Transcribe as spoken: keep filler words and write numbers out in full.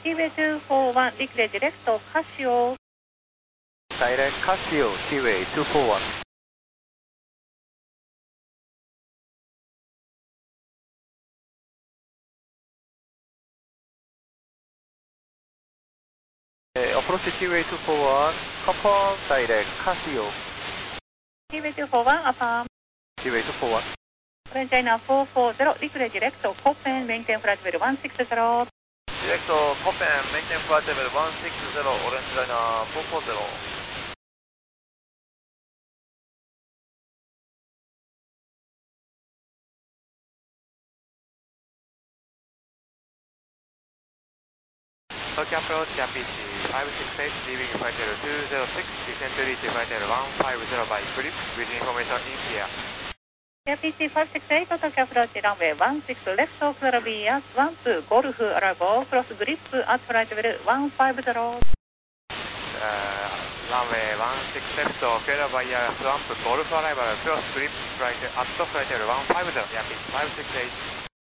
Seaway two four one, declare direct of Casio. Direct Casio, Seaway two four one. Uh, approach Seaway two four one, Copper, direct Casio. Seaway two four one, affirm. Seaway two four one. Orange China four four zero, declare direct of Copen, maintain flight level one six zero. Direct Copen, maintain flight level one six zero, Orange China four four zero. Tokyo approach, R P C five six eight, leaving flight level two zero six, descent to reach flight level one five zero by Eclipse, with information in here. R P C five six eight, Tokyo approach runway one six left of Claravias, one two Golf, arrival, cross grip at flight level one five zero. Uh, runway one six left, Claravias, one two Golf, arrival, cross grip, flight at flight level one five zero, R P C five six eight.